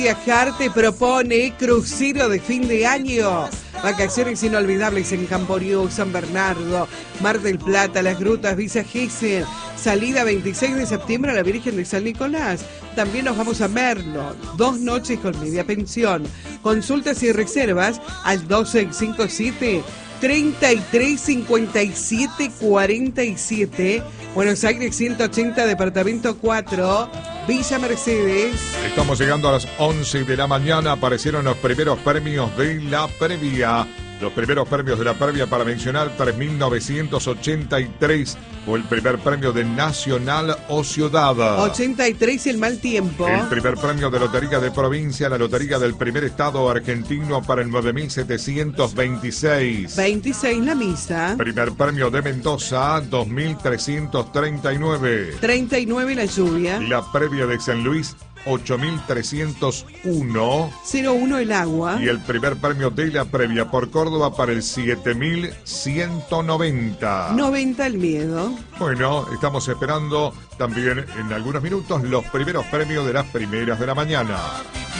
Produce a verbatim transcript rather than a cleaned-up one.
Viajar te propone crucero de fin de año. Vacaciones inolvidables en Camboriú, San Bernardo, Mar del Plata, Las Grutas, Villa Gesell. Salida veintiséis de septiembre a la Virgen de San Nicolás. También nos vamos a Merlo. Dos noches con media pensión. Consultas y reservas al dos seis cinco siete, treinta y tres, cincuenta y siete, cuarenta y siete. Buenos Aires ciento ochenta, departamento cuatro, Villa Mercedes. Estamos llegando a las once de la mañana. Aparecieron los primeros premios de la previa. Los primeros premios de la previa, para mencionar, tres mil novecientos ochenta y tres fue el primer premio de Nacional o Ciudad. ochenta y tres el mal tiempo. El primer premio de Lotería de Provincia, la Lotería del Primer Estado Argentino, para el nueve mil setecientos veintiséis. veintiséis la misa. Primer premio de Mendoza, dos mil trescientos treinta y nueve. treinta y nueve la lluvia. La previa de San Luis, ocho mil trescientos uno. cero uno el agua. Y el primer premio de la previa por Córdoba para el siete mil ciento noventa. noventa el miedo. Bueno, estamos esperando también en algunos minutos los primeros premios de las primeras de la mañana.